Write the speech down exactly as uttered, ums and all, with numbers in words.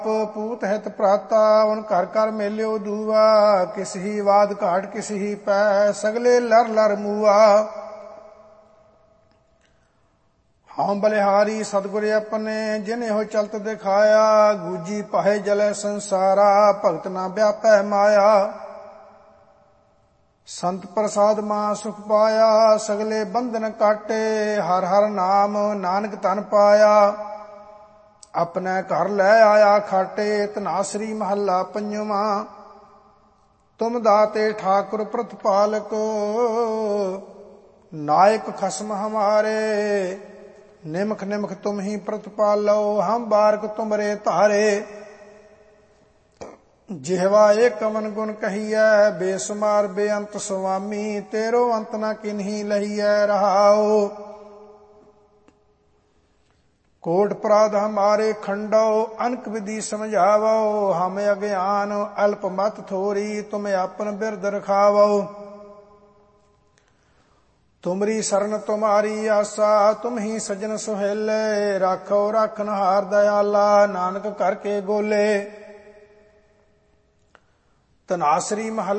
पूत हित प्राता उन घर घर मेल्यो दूआ। किस ही वाद घाट किस ही पै सगले लर लर मूआ। हाँ बलिहारी सतगुर अपने जिन्हें हो चलत दिखाया। गूंजी पाहे जले संसारा भगत ना व्यापै माया। संत प्रसाद मां सुख पाया सगले बंधन काटे। हर हर नाम नानक तन पाया। अपने घर लै आया खाटे धनासरी महला पंजवा। तुम दाते ठाकुर प्रतिपालक नायक खसम हमारे। निमख निमख तुम ही प्रतिपालो हम बारक तुमरे धारे। जिहवा एक कवन गुण कहिए बेसुमार बेअंत स्वामी। तेरो अंत न किन्ही लहिए रहाओ। कोट अपराध हमारे खंडो अनक विधि समझावो। हम अज्ञान अल्प मत थोरी तुम अपन बिरद रखावो। तुमरी शरण तुम्हारी आसा तुम ही सजन सुहेले। राखो राखनहार दयाला नानक करके गोले। धनासरी महल